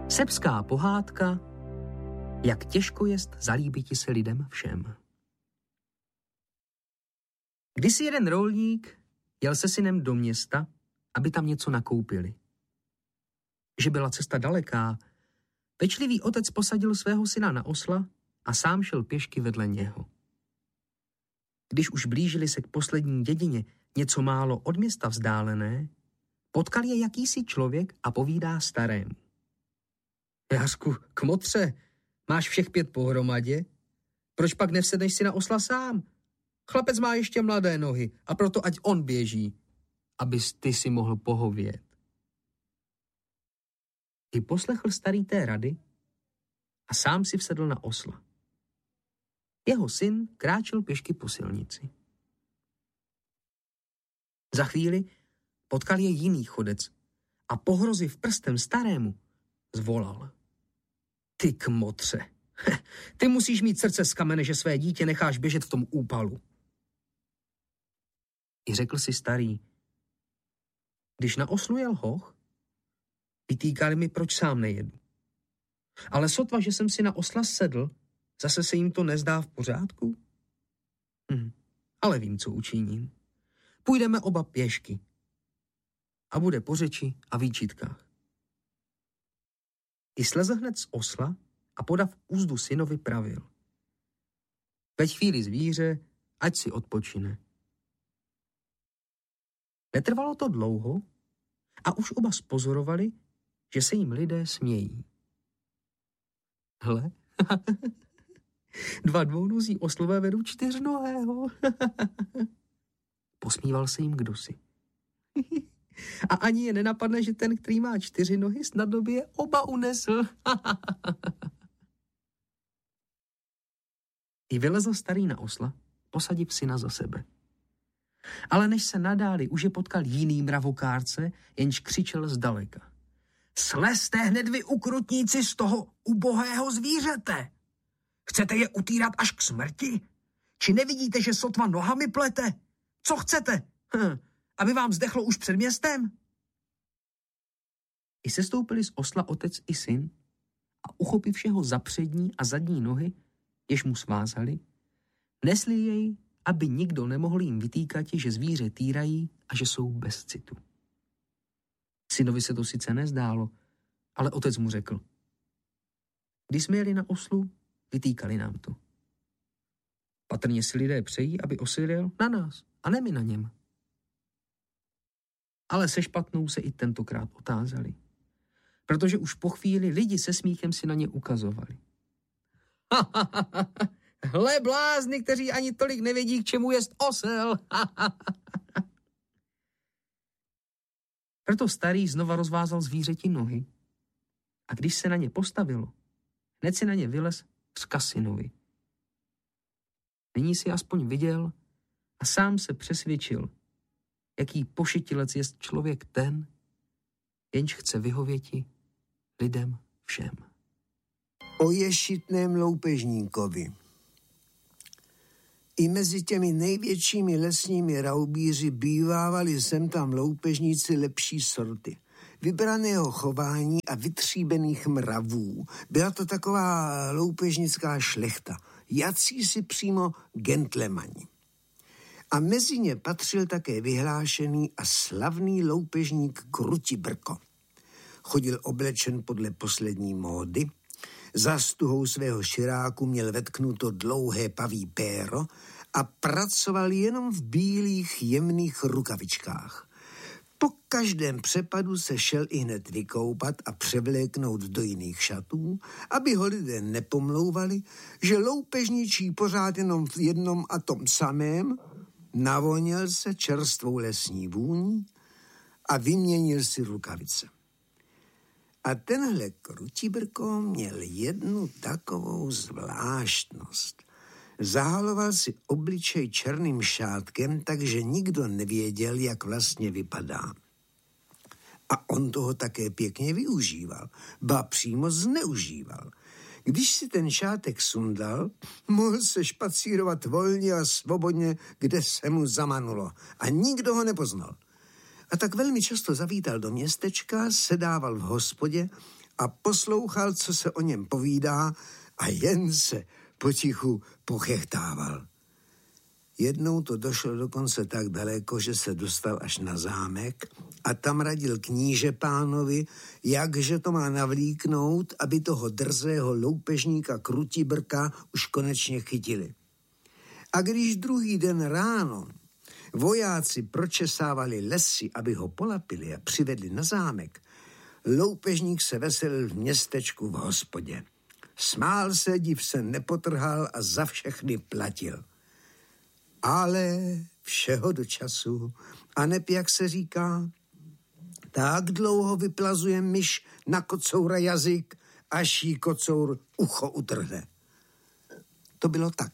Srbská pohádka, jak těžko jest zalíbiti se lidem všem. Kdysi jeden rolník jel se synem do města, aby tam něco nakoupili. Že byla cesta daleká, pečlivý otec posadil svého syna na osla a sám šel pěšky vedle něho. Když už blížili se k poslední dědině, něco málo od města vzdálené, potkal je jakýsi člověk a povídá starému. Jářku, kmotře, máš všech 5 pohromadě? Proč pak nevsedneš si na osla sám? Chlapec má ještě mladé nohy a proto ať on běží, abys ty si mohl pohovět. I poslechl starý té rady a sám si vsedl na osla. Jeho syn kráčel pěšky po silnici. Za chvíli potkal je jiný chodec a pohroziv prstem starému zvolal. Ty kmotře, ty musíš mít srdce z kamene, že své dítě necháš běžet v tom úpalu. I řekl si starý, když na oslu jel hoch, vytýkali mi, proč sám nejedu. Ale sotva, že jsem si na osla sedl, zase se jim to nezdá v pořádku? Ale vím, co učiním. Půjdeme oba pěšky. A bude po řeči a výčitkách. I slezl hned z osla a podav úzdu synovi pravil. Veď chvíli zvíře, ať si odpočine. Netrvalo to dlouho a už oba spozorovali, že se jim lidé smějí. Hle, 2 dvounozí oslové vedou 4nohého. Posmíval se jim kdosi. A ani je nenapadne, že ten, který má 4 nohy, snadno by je oba unesl. I vylezl starý na osla, posadив syna za sebe. Ale než se nadáli, už je potkal jiný mravokárce, jenž křičel zdaleka. Slezte hned vy ukrutníci z toho ubohého zvířete! Chcete je utírat až k smrti? Či nevidíte, že sotva nohami plete? Co chcete? Aby vám zdechlo už před městem? I sestoupili z osla otec i syn a uchopivši ho za přední a zadní nohy, jež mu svázali, nesli jej, aby nikdo nemohl jim vytýkati, že zvíře týrají a že jsou bez citu. Synovi se to sice nezdálo, ale otec mu řekl. Když jsme jeli na oslu, vytýkali nám to. Patrně si lidé přejí, aby osl jel na nás a ne my na něm. Ale se špatnou se i tentokrát otázali, protože už po chvíli lidi se smíchem si na ně ukazovali. Hle blázni, kteří ani tolik nevědí, k čemu jest osel. Proto starý znova rozvázal zvířeti nohy a když se na ně postavilo, hned si na ně vylez vzkaz synovi. Nyní si aspoň viděl a sám se přesvědčil, jaký pošetilec jest člověk ten, jenž chce vyhověti lidem všem. O ješitném loupežníkovi. I mezi těmi největšími lesními raubíři bývávali sem tam loupežníci lepší sorty. Vybraného chování a vytříbených mravů. Byla to taková loupežnická šlechta. Jací si přímo gentlemani. A mezi ně patřil také vyhlášený a slavný loupežník Krutibrko. Chodil oblečen podle poslední módy, za stuhou svého širáku měl vetknuto dlouhé paví péro a pracoval jenom v bílých jemných rukavičkách. Po každém přepadu se šel ihned vykoupat a převléknout do jiných šatů, aby ho lidé nepomlouvali, že loupežničí pořád jenom v jednom a tom samém, navoněl se čerstvou lesní vůní a vyměnil si rukavice. A tenhle Krutibrko měl jednu takovou zvláštnost. Zahaloval si obličej černým šátkem, takže nikdo nevěděl, jak vlastně vypadá. A on toho také pěkně využíval, ba přímo zneužíval. Když si ten šátek sundal, mohl se špacírovat volně a svobodně, kde se mu zamanulo. A nikdo ho nepoznal. A tak velmi často zavítal do městečka, sedával v hospodě a poslouchal, co se o něm povídá, a jen se potichu pochechtával. Jednou to došlo dokonce tak daleko, že se dostal až na zámek a tam radil kníže pánovi, jakže to má navlíknout, aby toho drzého loupežníka Krutibrka už konečně chytili. A když druhý den ráno vojáci pročesávali lesy, aby ho polapili a přivedli na zámek, loupežník se veselil v městečku v hospodě. Smál se, div se nepotrhal a za všechny platil. Ale všeho do času, a neb, jak se říká, tak dlouho vyplazuje myš na kocoura jazyk, až jí kocour ucho utrhne. To bylo tak.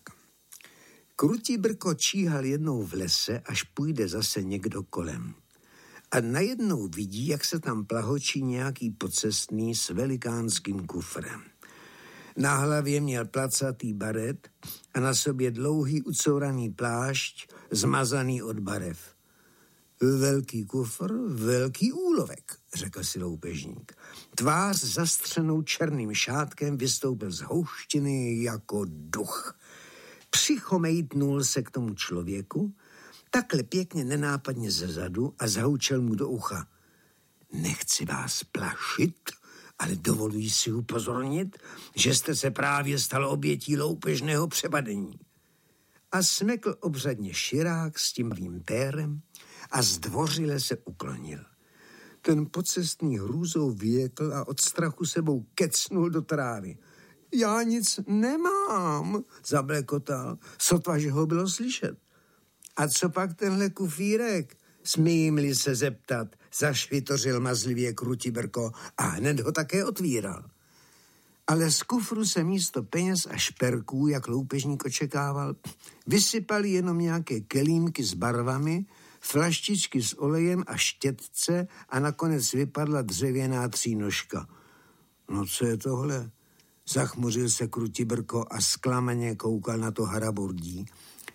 Krutibrko číhal jednou v lese, až půjde zase někdo kolem. A najednou vidí, jak se tam plahočí nějaký pocestný s velikánským kufrem. Na hlavě měl placatý baret a na sobě dlouhý ucouraný plášť, zmazaný od barev. Velký kufr, velký úlovek, řekl si loupežník. Tvář zastřenou černým šátkem vystoupil z houštiny jako duch. Přichomejtnul se k tomu člověku, takhle pěkně nenápadně zezadu a zahoučel mu do ucha. Nechci vás plašit, ale dovoluji si upozornit, že jste se právě stal obětí loupežného přepadení. A smekl obřadně širák s tím pérem a zdvořile se uklonil. Ten pocestný hrůzou vyjekl a od strachu sebou kecnul do trávy. Já nic nemám, zablekotal, sotva, že ho bylo slyšet. A co pak tenhle kufírek? Smím-li se zeptat, zašvitořil mazlivě Krutibrko a hned ho také otvíral. Ale z kufru se místo peněz a šperků, jak loupežník očekával, vysypali jenom nějaké kelímky s barvami, flaštičky s olejem a štětce a nakonec vypadla dřevěná třínožka. No co je tohle? Zachmuřil se Krutibrko a zklamaně koukal na to haraburdí.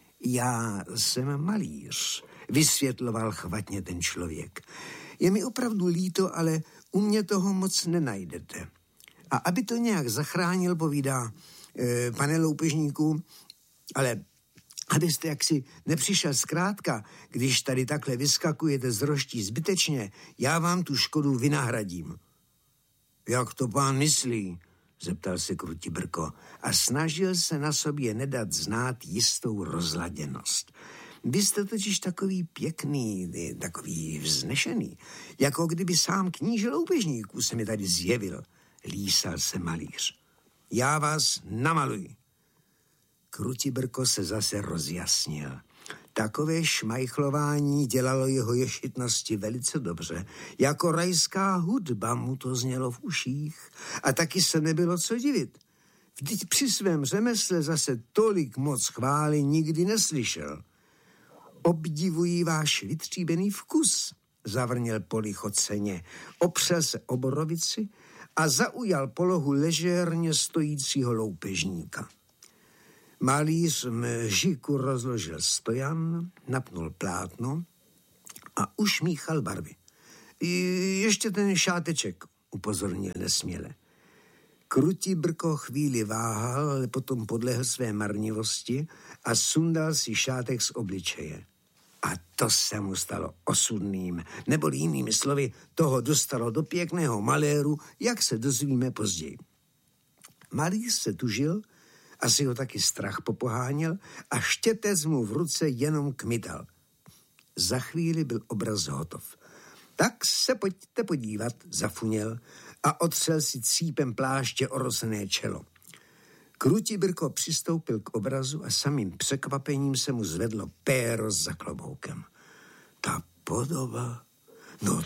Já jsem malíř, vysvětloval chvatně ten člověk. Je mi opravdu líto, ale u mě toho moc nenajdete. A aby to nějak zachránil, povídá, pane loupežníku, ale abyste jaksi nepřišel zkrátka, když tady takhle vyskakujete z roští zbytečně, já vám tu škodu vynahradím. Jak to pán myslí? Zeptal se Krutibrko a snažil se na sobě nedat znát jistou rozladěnost. Vy jste totiž takový pěkný, takový vznešený, jako kdyby sám kníže loupežníků se mi tady zjevil, lísal se malíř. Já vás namaluji. Krutibrko se zase rozjasnil. Takové šmajchlování dělalo jeho ješitnosti velice dobře. Jako rajská hudba mu to znělo v uších a taky se nebylo co divit. Vždyť při svém řemesle zase tolik moc chvály nikdy neslyšel. Obdivuji váš vytříbený vkus, zavrněl polichoceně, opřel se o borovici a zaujal polohu ležérně stojícího loupežníka. Malíř mžiku rozložil stojan, napnul plátno a ušmíchal barvy. Ještě ten šáteček, upozornil nesměle. Krutibrko chvíli váhal, ale potom podlehl své marnivosti a sundal si šátek z obličeje. A to se mu stalo osudným, neboli jinými slovy, toho dostalo do pěkného maléru, jak se dozvíme později. Malíř se tužil, asi ho taky strach popoháněl a štětec mu v ruce jenom kmital. Za chvíli byl obraz hotov. Tak se pojďte podívat, zafuněl a otřel si cípem pláště orosené čelo. Krutibrko přistoupil k obrazu a samým překvapením se mu zvedlo péro za kloboukem. Ta podoba, no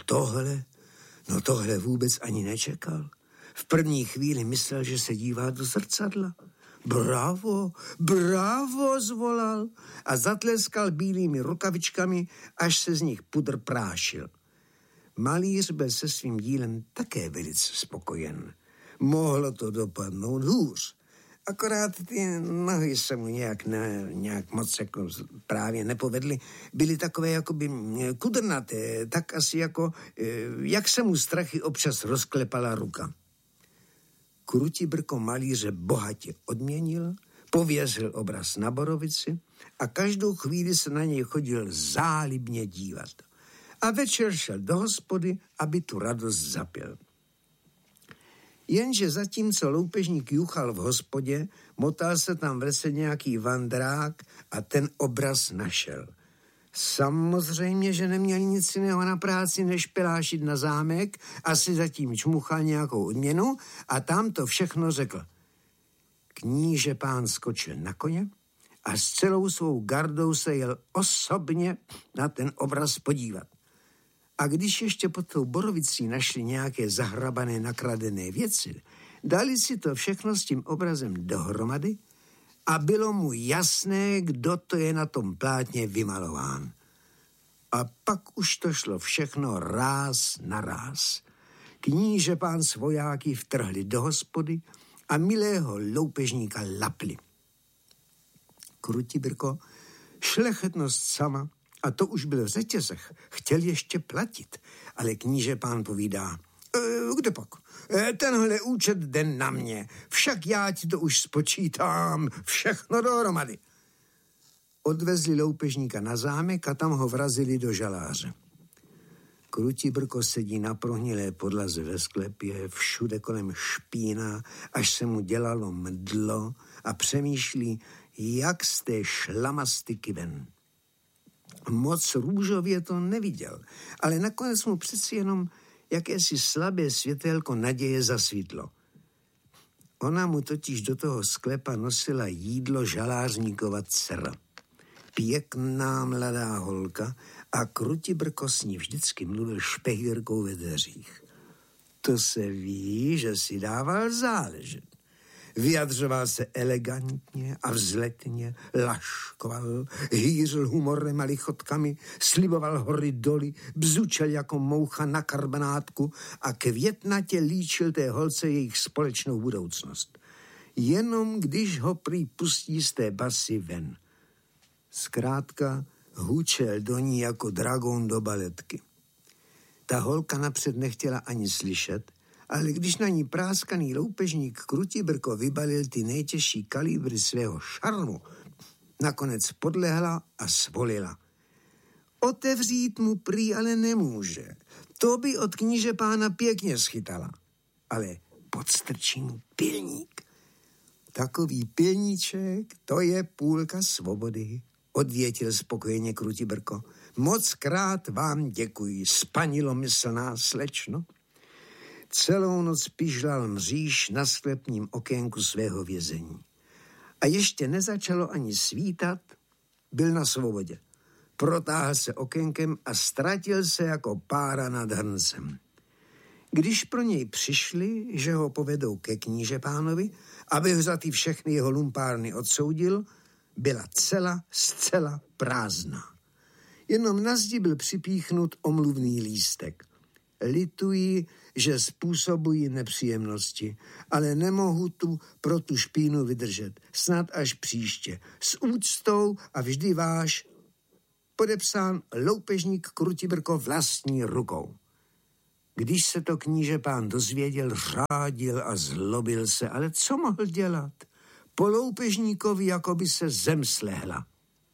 tohle vůbec ani nečekal. V první chvíli myslel, že se dívá do zrcadla. Bravo, bravo, zvolal a zatleskal bílými rukavičkami, až se z nich pudr prášil. Malíř byl se svým dílem také velice spokojen. Mohlo to dopadnout hůř. Akorát ty nohy se mu nějak moc jako právě nepovedly. Byly takové jakoby kudrnaté, tak asi jako, jak se mu strachy občas rozklepala ruka. Krutibrko malíře bohatě odměnil, pověsil obraz na borovici a každou chvíli se na něj chodil zálibně dívat. A večer šel do hospody, aby tu radost zapil. Jenže zatímco loupežník juchal v hospodě, motal se tam v lese nějaký vandrák a ten obraz našel. Samozřejmě, že neměl nic jiného na práci, než pelášit na zámek, asi zatím čmuchal nějakou odměnu a tam to všechno řekl. Kníže pán skočil na koně a s celou svou gardou se jel osobně na ten obraz podívat. A když ještě pod tou borovicí našli nějaké zahrabané, nakradené věci, dali si to všechno s tím obrazem dohromady a bylo mu jasné, kdo to je na tom plátně vymalován. A pak už to šlo všechno ráz na ráz. Kníže pán s vojáky vtrhli do hospody a milého loupežníka lapli. Krutibrko, šlechetnost sama, a to už byl v řetězech, chtěl ještě platit, ale kníže pán povídá, kde pak? Tenhle účet jde na mě, však já ti to už spočítám, všechno dohromady. Odvezli loupežníka na zámek a tam ho vrazili do žaláře. Krutibrko sedí na prohnilé podlaze ve sklepě, všude kolem špína, až se mu dělalo mdlo a přemýšlí, jak z té šlamastyky ven. Moc růžově to neviděl, ale nakonec mu přeci jenom jakési slabé světélko naděje zasvítlo. Ona mu totiž do toho sklepa nosila jídlo žalářníkova dcera. Pěkná mladá holka a Krutibrko s ní vždycky mluvil špehírkou ve dveřích. To se ví, že si dával záležet. Vyjadřoval se elegantně a vzletně, laškoval, hýřil humorem a lichotkami, sliboval hory doly, bzučel jako moucha na karbenátku a květnatě líčil té holce jejich společnou budoucnost. Jenom když ho prý pustí z té basy ven. Zkrátka hučel do ní jako dragon do baletky. Ta holka napřed nechtěla ani slyšet, ale když na ní práskaný loupežník Krutibrko vybalil ty nejtěžší kalibry svého šarmu, nakonec podlehla a svolila. Otevřít mu prý ale nemůže. To by od kníže pána pěkně schytala. Ale podstrčí mu pilník. Takový pilníček, to je půlka svobody, odvětil spokojeně Krutibrko. Mockrát vám děkuji, spanilomyslná slečno. Celou noc pižlal mříž na sklepním okénku svého vězení. A ještě nezačalo ani svítat, byl na svobodě. Protáhl se okénkem a ztratil se jako pára nad hrncem. Když pro něj přišli, že ho povedou ke kníže pánovi, aby za ty všechny jeho lumpárny odsoudil, byla cela zcela prázdná. Jenom na zdi byl připíchnut omluvný lístek. Lituji, že způsobují nepříjemnosti, ale nemohu tu pro tu špínu vydržet. Snad až příště. S úctou a vždy váš, podepsán loupežník Krutibrko vlastní rukou. Když se to kníže pán dozvěděl, řádil a zlobil se, ale co mohl dělat? Po loupežníkovi jako by se zem slehla.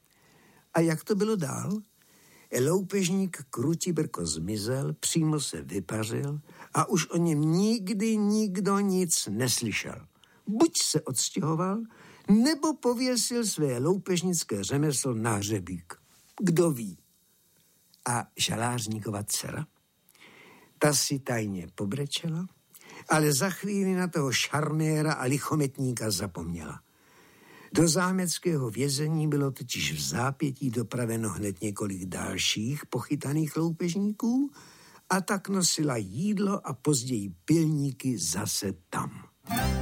A jak to bylo dál? Loupežník Krutibrko zmizel, přímo se vypařil a už o něm nikdy nikdo nic neslyšel. Buď se odstěhoval, nebo pověsil své loupežnické řemeslo na hřebík. Kdo ví? A žalářníkova dcera? Ta si tajně pobrečela, ale za chvíli na toho šarméra a lichometníka zapomněla. Do zámeckého vězení bylo totiž v zápětí dopraveno hned několik dalších pochytaných loupežníků a tak nosila jídlo a později pilníky zase tam.